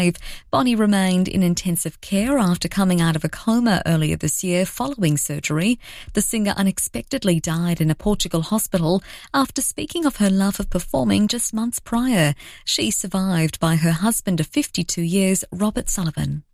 25. Bonnie remained in intensive care after coming out of a coma earlier this year following surgery. The singer unexpectedly died in a Portugal hospital after speaking of her love of performing just months prior. She survived by her husband of 52 years, Robert Sullivan.